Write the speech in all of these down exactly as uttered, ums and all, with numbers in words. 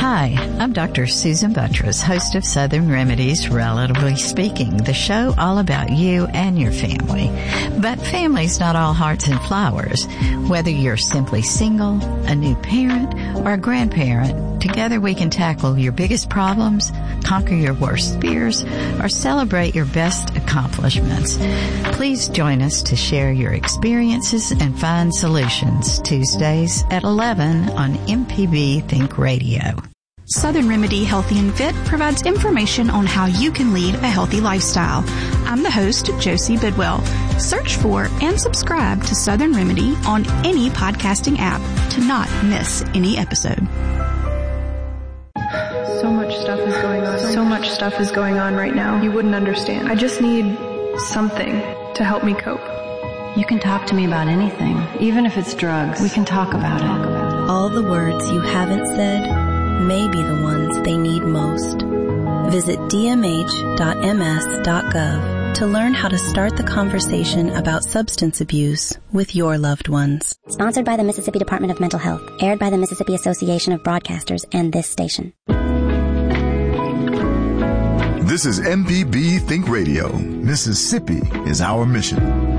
Hi, I'm Doctor Susan Buttress, host of Southern Remedies, Relatively Speaking, the show all about you and your family. But family's not all hearts and flowers. Whether you're simply single, a new parent, or a grandparent, together we can tackle your biggest problems, conquer your worst fears, or celebrate your best accomplishments. Please join us to share your experiences and find solutions Tuesdays at eleven on M P B Think Radio. Southern Remedy Healthy and Fit provides information on how you can lead a healthy lifestyle. I'm the host, Josie Bidwell. Search for and subscribe to Southern Remedy on any podcasting app to not miss any episode. So much stuff is going on. So much stuff is going on right now. You wouldn't understand. I just need something to help me cope. You can talk to me about anything, even if it's drugs. We can talk about it. All the words you haven't said may be the ones they need most. Visit d m h dot m s dot gov to learn how to start the conversation about substance abuse with your loved ones. Sponsored by the Mississippi Department of Mental Health. Aired by the Mississippi Association of Broadcasters and this station. This is M P B Think Radio. Mississippi is our mission.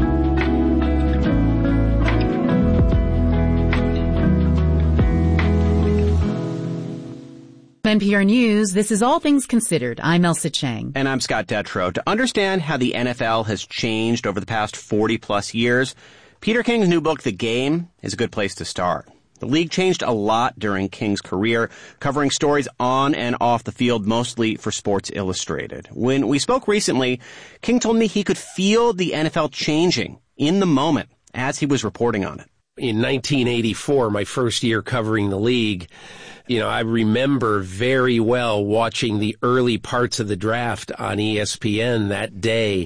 N P R News, this is All Things Considered. I'm Elsa Chang. And I'm Scott Detrow. To understand how the N F L has changed over the past forty plus years, Peter King's new book, The Game, is a good place to start. The league changed a lot during King's career, covering stories on and off the field, mostly for Sports Illustrated. When we spoke recently, King told me he could feel the N F L changing in the moment as he was reporting on it. In nineteen eighty-four, my first year covering the league, you know, I remember very well watching the early parts of the draft on E S P N that day.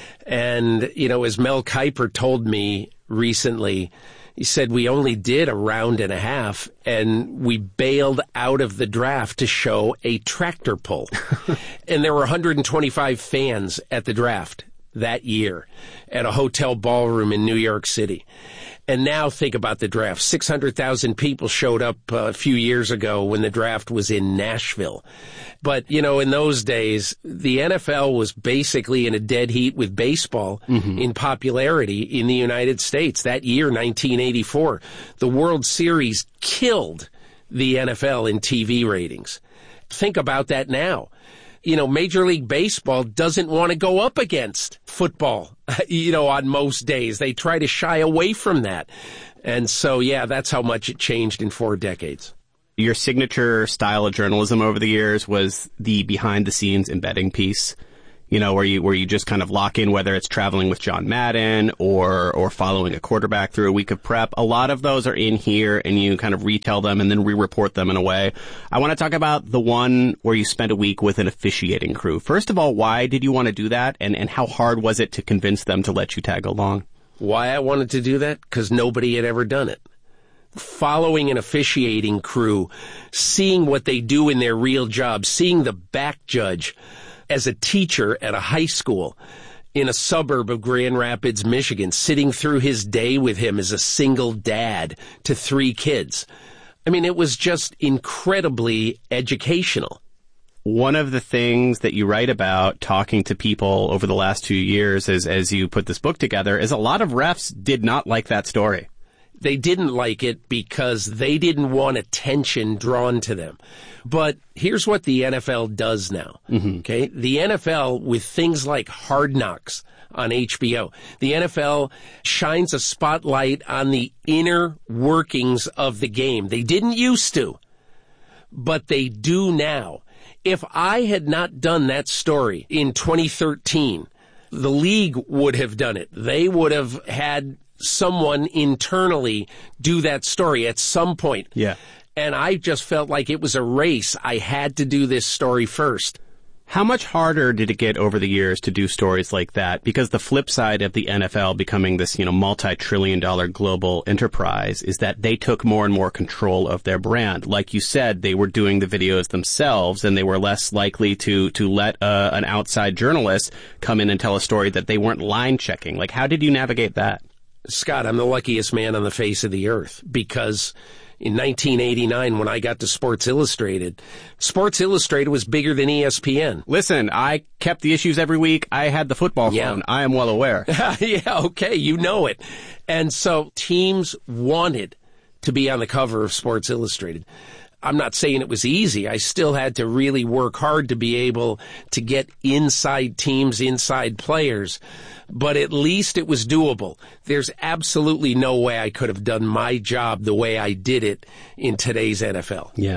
And, you know, as Mel Kiper told me recently, he said we only did a round and a half and we bailed out of the draft to show a tractor pull. And there were one hundred twenty-five fans at the draft that year at a hotel ballroom in New York City. And now think about the draft. six hundred thousand people showed up uh, a few years ago when the draft was in Nashville. But, you know, in those days, the N F L was basically in a dead heat with baseball mm-hmm. in popularity in the United States. That year, nineteen eighty-four, the World Series killed the N F L in T V ratings. Think about that now. You know, Major League Baseball doesn't want to go up against football, you know, on most days. They try to shy away from that. And so, yeah, that's how much it changed in four decades. Your signature style of journalism over the years was the behind-the-scenes embedding piece, you know, where you where you just kind of lock in, whether it's traveling with John Madden or or following a quarterback through a week of prep. A lot of those are in here, and you kind of retell them and then re-report them in a way. I want to talk about the one where you spent a week with an officiating crew. First of all, why did you want to do that, and, and how hard was it to convince them to let you tag along? Why I wanted to do that? Because nobody had ever done it. Following an officiating crew, seeing what they do in their real job, seeing the back judge as a teacher at a high school in a suburb of Grand Rapids, Michigan, sitting through his day with him as a single dad to three kids. I mean, it was just incredibly educational. One of the things that you write about talking to people over the last two years as, as you put this book together is a lot of refs did not like that story. They didn't like it because they didn't want attention drawn to them. But here's what the N F L does now, mm-hmm. okay? The N F L, with things like Hard Knocks on H B O, the N F L shines a spotlight on the inner workings of the game. They didn't used to, but they do now. If I had not done that story in twenty thirteen, the league would have done it. They would have had someone internally do that story at some point. Yeah. And I just felt like it was a race. I had to do this story first. How much harder did it get over the years to do stories like that? Because the flip side of the N F L becoming this, you know, multi-trillion dollar global enterprise is that they took more and more control of their brand. Like you said, they were doing the videos themselves, and they were less likely to, to let uh, an outside journalist come in and tell a story that they weren't line checking. Like, how did you navigate that? Scott, I'm the luckiest man on the face of the earth because in nineteen eighty-nine when I got to Sports Illustrated. Sports Illustrated was bigger than E S P N. Listen, I kept the issues every week. I had the football yeah. phone. I am well aware. Yeah, okay, you know it. And so teams wanted to be on the cover of Sports Illustrated. I'm not saying it was easy. I still had to really work hard to be able to get inside teams, inside players. But at least it was doable. There's absolutely no way I could have done my job the way I did it in today's N F L. Yeah.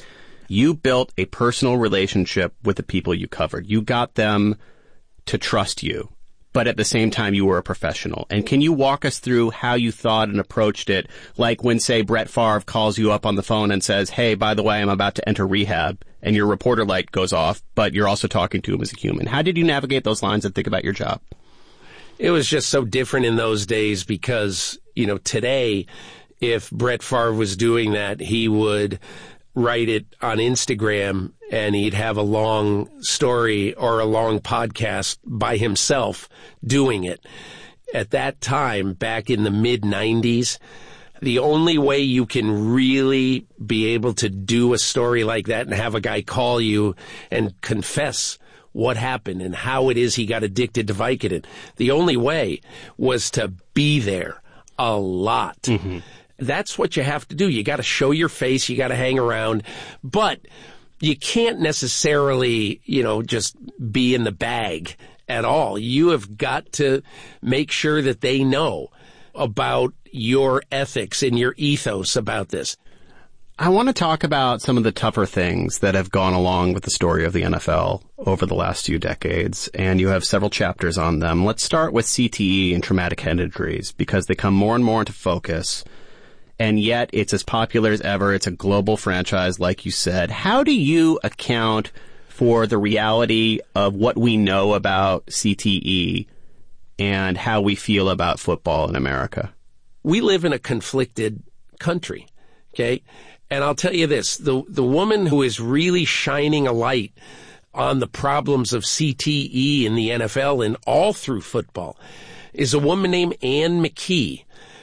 You built a personal relationship with the people you covered. You got them to trust you, but at the same time you were a professional. And can you walk us through how you thought and approached it? Like when, say, Brett Favre calls you up on the phone and says, hey, by the way, I'm about to enter rehab, and your reporter light goes off, but you're also talking to him as a human. How did you navigate those lines and think about your job? It was just so different in those days because, you know, today, if Brett Favre was doing that, he would write it on Instagram and he'd have a long story or a long podcast by himself doing it. At that time, back in the mid nineties, the only way you can really be able to do a story like that and have a guy call you and confess what happened and how it is he got addicted to Vicodin, the only way was to be there a lot. Mm-hmm. That's what you have to do. You got to show your face. You got to hang around. But you can't necessarily, you know, just be in the bag at all. You have got to make sure that they know about your ethics and your ethos about this. I want to talk about some of the tougher things that have gone along with the story of the N F L over the last few decades, and you have several chapters on them. Let's start with C T E and traumatic head injuries, because they come more and more into focus, and yet it's as popular as ever. It's a global franchise, like you said. How do you account for the reality of what we know about C T E and how we feel about football in America? We live in a conflicted country, okay? And I'll tell you this, the the woman who is really shining a light on the problems of C T E in the N F L and all through football is a woman named Ann McKee,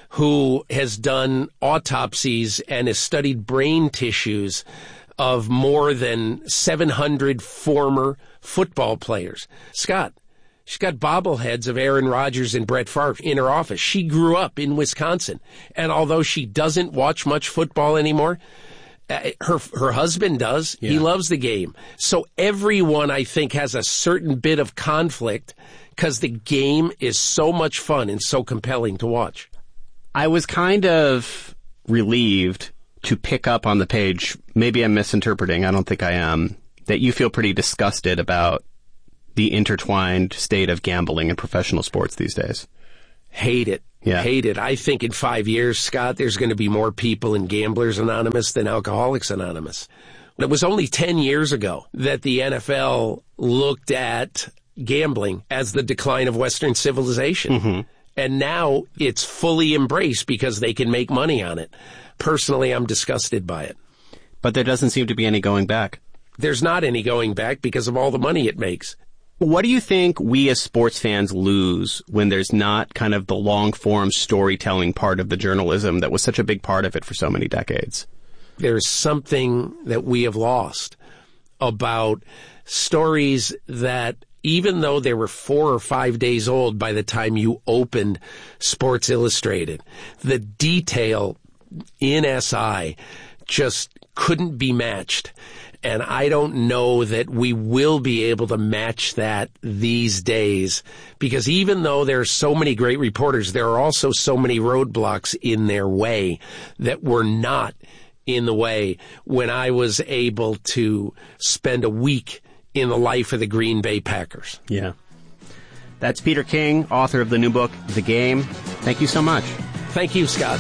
who has done autopsies and has studied brain tissues of more than seven hundred former football players. Scott, she's got bobbleheads of Aaron Rodgers and Brett Favre in her office. She grew up in Wisconsin. And although she doesn't watch much football anymore, uh, her her husband does. Yeah. He loves the game. So everyone, I think, has a certain bit of conflict because the game is so much fun and so compelling to watch. I was kind of relieved to pick up on the page, maybe I'm misinterpreting, I don't think I am, that you feel pretty disgusted about the intertwined state of gambling in professional sports these days. Hate it. Yeah. Hate it. I think in five years, Scott, there's going to be more people in Gamblers Anonymous than Alcoholics Anonymous. It was only ten years ago that the N F L looked at gambling as the decline of Western civilization. Mm-hmm. And now it's fully embraced because they can make money on it. Personally, I'm disgusted by it. But there doesn't seem to be any going back. There's not any going back because of all the money it makes. What do you think we as sports fans lose when there's not kind of the long-form storytelling part of the journalism that was such a big part of it for so many decades? There's something that we have lost about stories that, even though they were four or five days old by the time you opened Sports Illustrated, the detail in S I just couldn't be matched. And I don't know that we will be able to match that these days, because even though there are so many great reporters, there are also so many roadblocks in their way that were not in the way when I was able to spend a week in the life of the Green Bay Packers. Yeah. That's Peter King, author of the new book, The Game. Thank you so much. Thank you, Scott.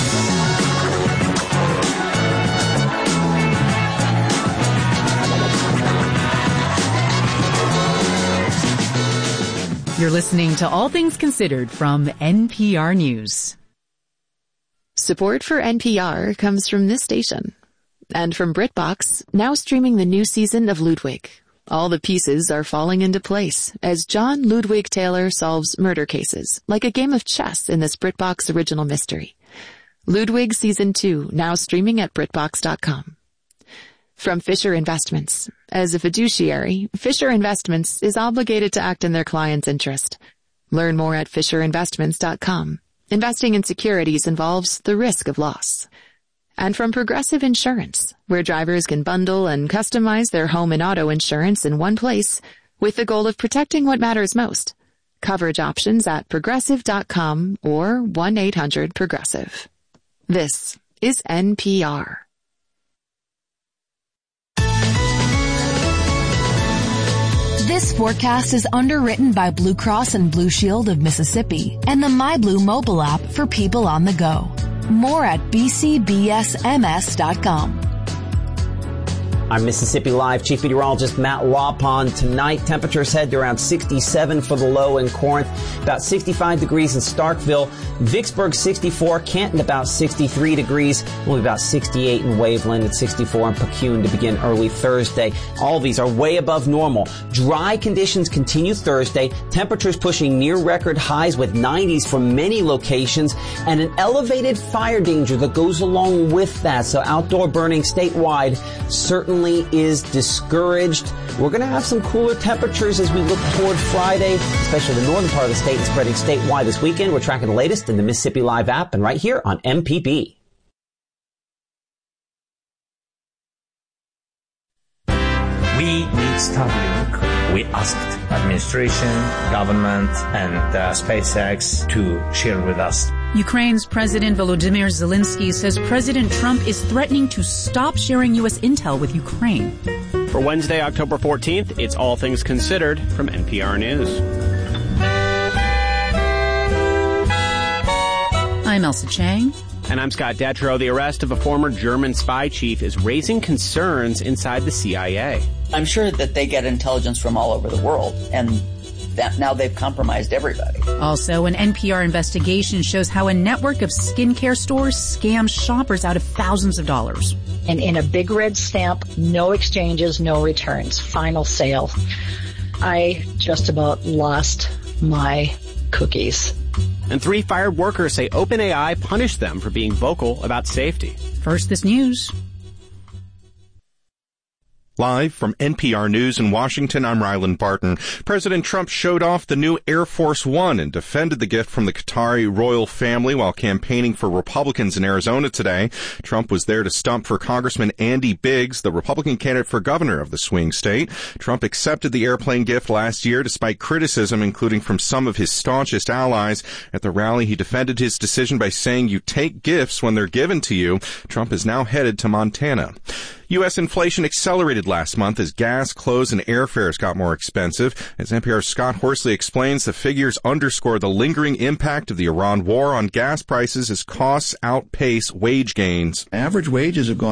You're listening to All Things Considered from N P R News. Support for N P R comes from this station. And from BritBox, now streaming the new season of Ludwig. All the pieces are falling into place as John Ludwig Taylor solves murder cases like a game of chess in this BritBox original mystery. Ludwig Season two, now streaming at BritBox dot com. From Fisher Investments. As a fiduciary, Fisher Investments is obligated to act in their client's interest. Learn more at Fisher Investments dot com. Investing in securities involves the risk of loss. And from Progressive Insurance, where drivers can bundle and customize their home and auto insurance in one place with the goal of protecting what matters most. Coverage options at Progressive dot com or one eight hundred progressive. This is N P R. This forecast is underwritten by Blue Cross and Blue Shield of Mississippi and the MyBlue mobile app for people on the go. More at b c b s m s dot com. I'm Mississippi Live Chief Meteorologist Matt Wapon. Tonight, temperatures head to around sixty-seven for the low in Corinth, about sixty-five degrees in Starkville, Vicksburg sixty-four, Canton about sixty-three degrees, will be about sixty-eight in Waveland and sixty-four in Picayune to begin early Thursday. All of these are way above normal. Dry conditions continue Thursday, temperatures pushing near record highs with nineties for many locations, and an elevated fire danger that goes along with that. So outdoor burning statewide certainly is discouraged. We're going to have some cooler temperatures as we look toward Friday, especially the northern part of the state and spreading statewide this weekend. We're tracking the latest in the Mississippi Live app and right here on M P B. We need Starlink. We asked administration, government, and uh, SpaceX to share with us. Ukraine's President Volodymyr Zelensky says President Trump is threatening to stop sharing U S intel with Ukraine. For Wednesday, October fourteenth, it's All Things Considered from N P R News. I'm Elsa Chang. And I'm Scott Detrow. The arrest of a former German spy chief is raising concerns inside the C I A. I'm sure that they get intelligence from all over the world, and that now they've compromised everybody. Also, an N P R investigation shows how a network of skincare stores scams shoppers out of thousands of dollars. And in a big red stamp, no exchanges, no returns, final sale. I just about lost my cookies. And three fired workers say OpenAI punished them for being vocal about safety. First, this news. Live from N P R News in Washington, I'm Ryland Barton. President Trump showed off the new Air Force One and defended the gift from the Qatari royal family while campaigning for Republicans in Arizona today. Trump was there to stump for Congressman Andy Biggs, the Republican candidate for governor of the swing state. Trump accepted the airplane gift last year despite criticism, including from some of his staunchest allies. At the rally, he defended his decision by saying, "You take gifts when they're given to you." Trump is now headed to Montana. U S inflation accelerated last month as gas, clothes, and airfares got more expensive. As N P R's Scott Horsley explains, the figures underscore the lingering impact of the Iran war on gas prices as costs outpace wage gains. Average wages have gone